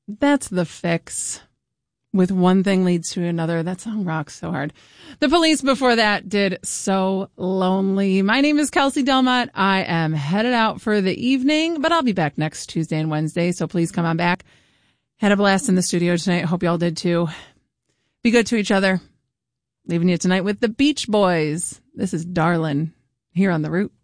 That's the fix. With one thing leads to another. That song rocks so hard. The Police before that did So Lonely. My name is Kelsey Delmott. I am headed out for the evening, but I'll be back next Tuesday and Wednesday, so please come on back. Had a blast in the studio tonight. Hope y'all did too. Be good to each other. Leaving you tonight with the Beach Boys. This is Darlin' here on The Root.